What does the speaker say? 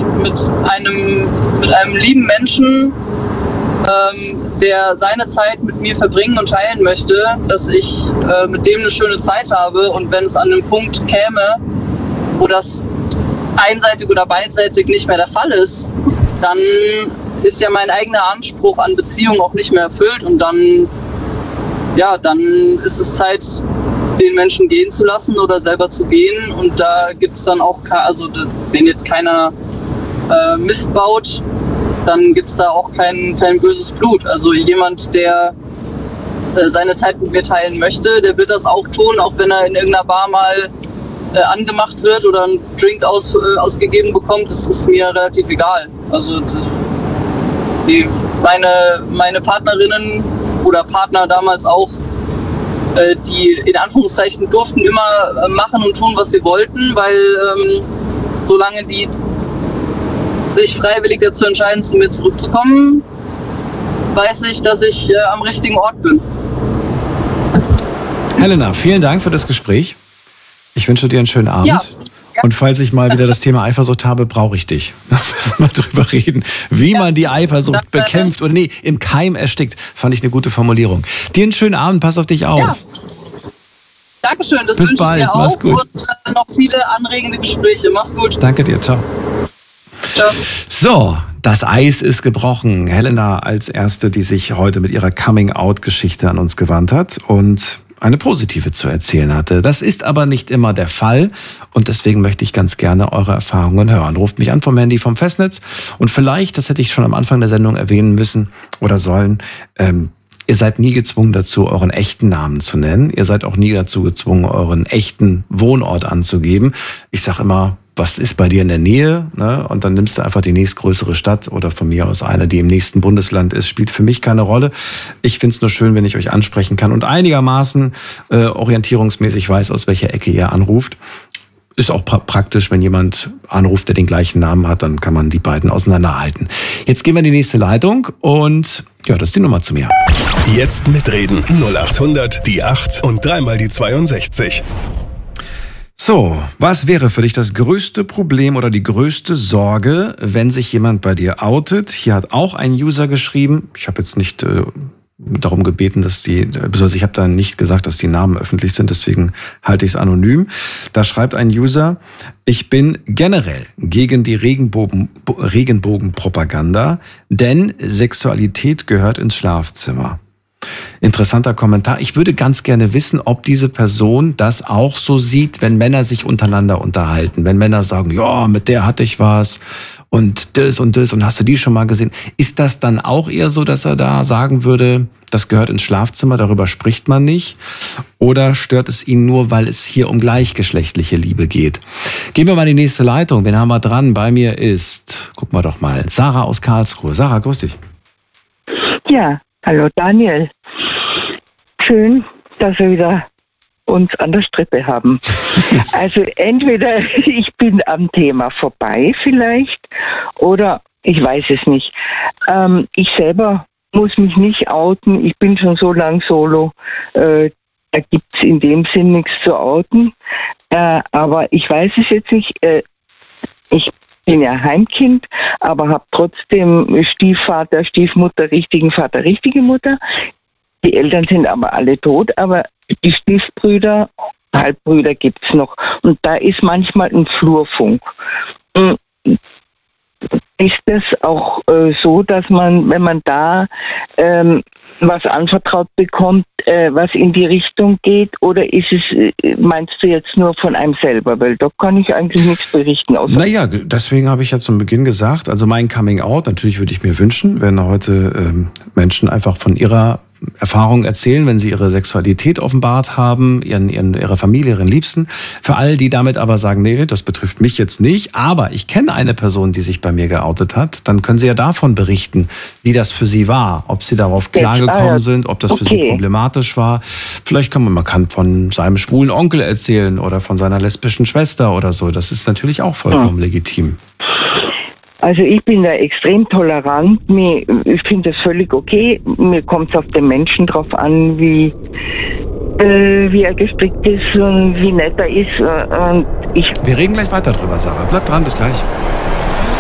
mit einem lieben Menschen, der seine Zeit mit mir verbringen und teilen möchte, dass ich mit dem eine schöne Zeit habe. Und wenn es an einen Punkt käme, wo das einseitig oder beidseitig nicht mehr der Fall ist, dann ist ja mein eigener Anspruch an Beziehung auch nicht mehr erfüllt. Und dann ist es Zeit, den Menschen gehen zu lassen oder selber zu gehen. Und da gibt es dann auch, wenn jetzt keiner Mist baut, dann gibt es da auch kein böses Blut. Also jemand, der seine Zeit mit mir teilen möchte, der wird das auch tun, auch wenn er in irgendeiner Bar mal angemacht wird oder einen Drink ausgegeben bekommt. Das ist mir relativ egal. Also meine Partnerinnen oder Partner damals auch, die in Anführungszeichen durften immer machen und tun, was sie wollten, weil solange die sich freiwillig dazu entscheiden, zu mir zurückzukommen, weiß ich, dass ich am richtigen Ort bin. Helena, vielen Dank für das Gespräch. Ich wünsche dir einen schönen Abend. Ja. Und falls ich mal wieder das Thema Eifersucht habe, brauche ich dich. Da müssen wir drüber reden, wie man die Eifersucht bekämpft oder im Keim erstickt. Fand ich eine gute Formulierung. Dir einen schönen Abend, pass auf dich auf. Ja. Dankeschön, das wünsche ich dir auch. Mach's gut. Und noch viele anregende Gespräche. Mach's gut. Danke dir, ciao. So, das Eis ist gebrochen. Helena als Erste, die sich heute mit ihrer Coming-out-Geschichte an uns gewandt hat und eine positive zu erzählen hatte. Das ist aber nicht immer der Fall und deswegen möchte ich ganz gerne eure Erfahrungen hören. Ruft mich an vom Handy vom Festnetz und vielleicht, das hätte ich schon am Anfang der Sendung erwähnen müssen oder sollen, ihr seid nie gezwungen dazu, euren echten Namen zu nennen. Ihr seid auch nie dazu gezwungen, euren echten Wohnort anzugeben. Ich sage immer, was ist bei dir in der Nähe? Ne? Und dann nimmst du einfach die nächstgrößere Stadt oder von mir aus eine, die im nächsten Bundesland ist. Spielt für mich keine Rolle. Ich finde es nur schön, wenn ich euch ansprechen kann und einigermaßen orientierungsmäßig weiß, aus welcher Ecke ihr anruft. Ist auch praktisch, wenn jemand anruft, der den gleichen Namen hat, dann kann man die beiden auseinanderhalten. Jetzt gehen wir in die nächste Leitung und ja, das ist die Nummer zu mir. Jetzt mitreden. 0800 die 8 und dreimal die 62. So, was wäre für dich das größte Problem oder die größte Sorge, wenn sich jemand bei dir outet? Hier hat auch ein User geschrieben, ich habe jetzt nicht darum gebeten, beziehungsweise ich habe da nicht gesagt, dass die Namen öffentlich sind, deswegen halte ich es anonym. Da schreibt ein User, ich bin generell gegen die Regenbogenpropaganda, denn Sexualität gehört ins Schlafzimmer. Interessanter Kommentar. Ich würde ganz gerne wissen, ob diese Person das auch so sieht, wenn Männer sich untereinander unterhalten. Wenn Männer sagen, ja, mit der hatte ich was und das und hast du die schon mal gesehen? Ist das dann auch eher so, dass er da sagen würde, das gehört ins Schlafzimmer, darüber spricht man nicht? Oder stört es ihn nur, weil es hier um gleichgeschlechtliche Liebe geht? Gehen wir mal in die nächste Leitung. Wen haben wir dran? Bei mir ist, guck mal doch mal, Sarah aus Karlsruhe. Sarah, grüß dich. Ja. Hallo Daniel, schön, dass wir wieder uns an der Strippe haben. Also entweder ich bin am Thema vorbei vielleicht oder ich weiß es nicht. Ich selber muss mich nicht outen, ich bin schon so lang solo, da gibt es in dem Sinn nichts zu outen, aber ich weiß es jetzt nicht, ich bin ja Heimkind, aber habe trotzdem Stiefvater, Stiefmutter, richtigen Vater, richtige Mutter. Die Eltern sind aber alle tot, aber die Stiefbrüder, Halbbrüder gibt's noch. Und da ist manchmal ein Flurfunk. Ist das auch so, dass man, wenn man da was anvertraut bekommt, was in die Richtung geht? Oder ist es, meinst du jetzt nur von einem selber? Weil da kann ich eigentlich nichts berichten. Naja, deswegen habe ich ja zum Beginn gesagt, also mein Coming Out, natürlich würde ich mir wünschen, wenn heute Menschen einfach von ihrer Erfahrungen erzählen, wenn sie ihre Sexualität offenbart haben, ihre Familie, ihren Liebsten. Für all die damit aber sagen, nee, das betrifft mich jetzt nicht, aber ich kenne eine Person, die sich bei mir geoutet hat, dann können sie ja davon berichten, wie das für sie war, ob sie darauf klargekommen sind, ob das für sie problematisch war. Vielleicht man kann von seinem schwulen Onkel erzählen oder von seiner lesbischen Schwester oder so. Das ist natürlich auch vollkommen legitim. Also ich bin da extrem tolerant. Ich finde das völlig okay. Mir kommt es auf den Menschen drauf an, wie er gestrickt ist und wie nett er ist. Wir reden gleich weiter drüber, Sarah. Bleib dran, bis gleich.